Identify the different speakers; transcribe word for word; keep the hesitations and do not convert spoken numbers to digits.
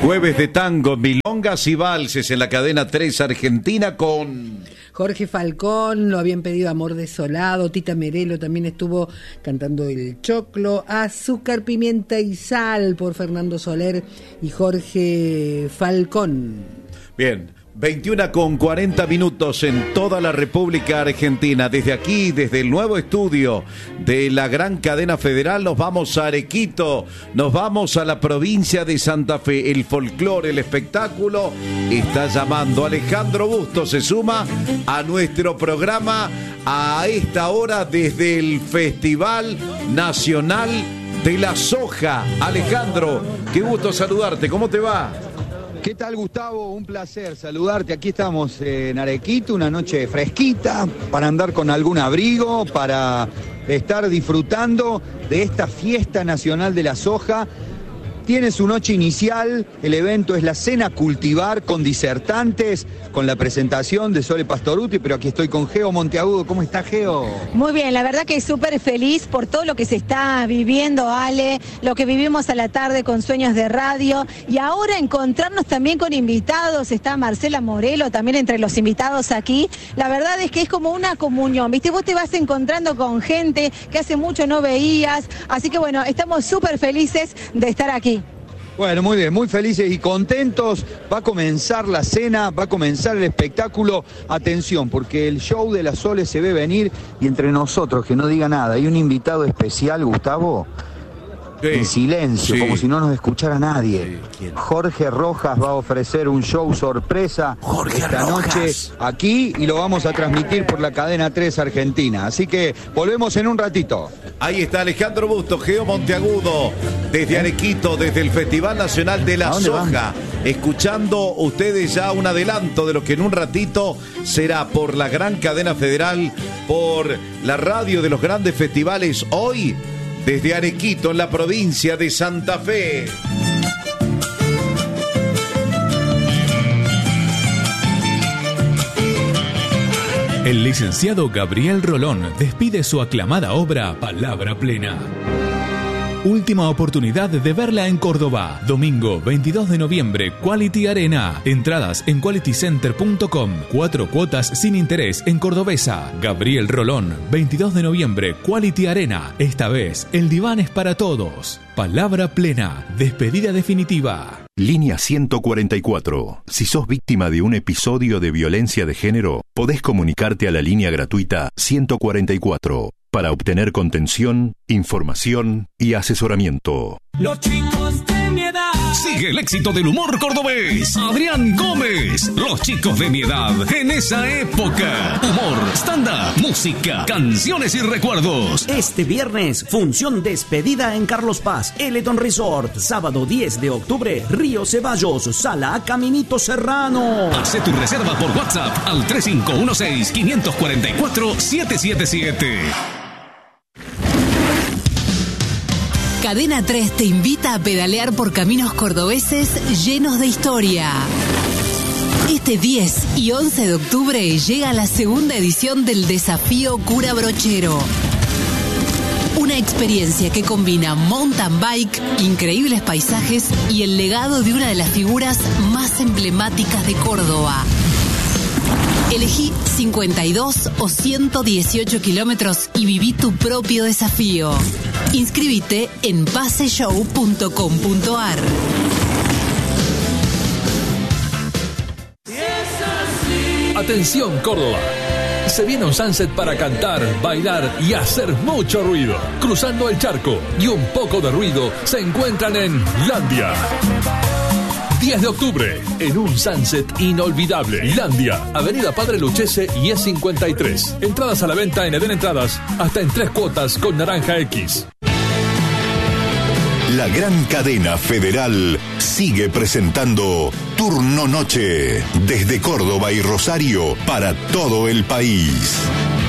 Speaker 1: Jueves de tango, milongas y valses en la cadena tres Argentina con
Speaker 2: Jorge Falcón, lo habían pedido Amor Desolado, Tita Merelo también estuvo cantando El Choclo, Azúcar, Pimienta y Sal por Fernando Soler y Jorge Falcón.
Speaker 1: Bien, veintiuna con cuarenta minutos en toda la República Argentina. Desde aquí, desde el nuevo estudio de la gran cadena federal, nos vamos a Arequito, nos vamos a la provincia de Santa Fe. El folclore, el espectáculo está llamando. Alejandro Busto se suma a nuestro programa a esta hora desde el Festival Nacional de la Soja. Alejandro, qué gusto saludarte, ¿cómo te va?
Speaker 3: ¿Qué tal, Gustavo? Un placer saludarte. Aquí estamos en Arequito, una noche fresquita para andar con algún abrigo, para estar disfrutando de esta fiesta nacional de la soja. Tiene su noche inicial, el evento es la Cena Cultivar con disertantes, con la presentación de Sole Pastorutti, pero aquí estoy con Geo Monteagudo. ¿Cómo está, Geo?
Speaker 4: Muy bien, la verdad que súper feliz por todo lo que se está viviendo, Ale, lo que vivimos a la tarde con Sueños de Radio, y ahora encontrarnos también con invitados. Está Marcela Morelo también entre los invitados aquí. La verdad es que es como una comunión, ¿viste? Vos te vas encontrando con gente que hace mucho no veías, así que bueno, estamos súper felices de estar aquí.
Speaker 3: Bueno, muy bien, muy felices y contentos. Va a comenzar la cena, va a comenzar el espectáculo. Atención, porque el show de la Sole se ve venir y entre nosotros, que no diga nada, hay un invitado especial, Gustavo, sí, en silencio, sí, como si no nos escuchara nadie. Sí, Jorge Rojas va a ofrecer un show sorpresa Jorge esta Rojas. noche aquí y lo vamos a transmitir por la cadena tres Argentina. Así que volvemos en un ratito.
Speaker 1: Ahí está Alejandro Busto, Geo Monteagudo, desde Arequito, desde el Festival Nacional de la Soja, van? escuchando ustedes ya un adelanto de lo que en un ratito será por la gran cadena federal, por la radio de los grandes festivales, hoy desde Arequito, en la provincia de Santa Fe.
Speaker 5: El licenciado Gabriel Rolón despide su aclamada obra Palabra Plena. Última oportunidad de verla en Córdoba. Domingo veintidós de noviembre, Quality Arena. Entradas en quality center punto com. Cuatro cuotas sin interés en Cordobesa. Gabriel Rolón, veintidós de noviembre, Quality Arena. Esta vez, el diván es para todos. Palabra Plena. Despedida definitiva.
Speaker 6: Línea ciento cuarenta y cuatro. Si sos víctima de un episodio de violencia de género, podés comunicarte a la línea gratuita ciento cuarenta y cuatro para obtener contención, información y asesoramiento.
Speaker 7: Los chicos de mi edad.
Speaker 8: Sigue el éxito del humor cordobés. Adrián Gómez. Los chicos de mi edad. En esa época. Humor, stand-up, música, canciones y recuerdos.
Speaker 9: Este viernes, función despedida en Carlos Paz, Eleton Resort. Sábado diez de octubre, Río Ceballos, Sala Caminito Serrano.
Speaker 8: Hace tu reserva por WhatsApp al tres cinco uno seis, cinco cuatro cuatro, siete siete siete.
Speaker 10: Cadena tres te invita a pedalear por caminos cordobeses llenos de historia. Este diez y once de octubre llega la segunda edición del Desafío Cura Brochero. Una experiencia que combina mountain bike, increíbles paisajes y el legado de una de las figuras más emblemáticas de Córdoba. Elegí cincuenta y dos o ciento dieciocho kilómetros y viví tu propio desafío. Inscríbete en paseshow punto com punto ar.
Speaker 5: Atención, Córdoba. Se viene un sunset para cantar, bailar y hacer mucho ruido. Cruzando el charco y un poco de ruido se encuentran en Landia. diez de octubre, en un sunset inolvidable. Landia, Avenida Padre Lucchese y E cincuenta y tres. Entradas a la venta en Eden Entradas, hasta en tres cuotas con Naranja X.
Speaker 6: La gran cadena federal sigue presentando Turno Noche, desde Córdoba y Rosario para todo el país.